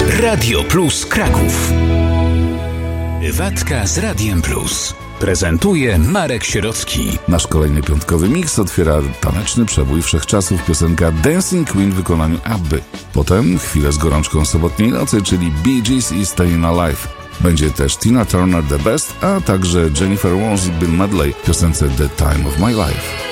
Radio Plus Kraków. Prywatka z Radiem Plus. Prezentuje Marek Sierocki. Nasz kolejny piątkowy miks otwiera taneczny przebój wszechczasów piosenka Dancing Queen w wykonaniu Abby. Potem chwilę z gorączką sobotniej nocy, czyli Bee Gees i Stayin' Alive. Będzie też Tina Turner The Best, a także Jennifer Warnes i Bill Medley w piosence The Time of My Life.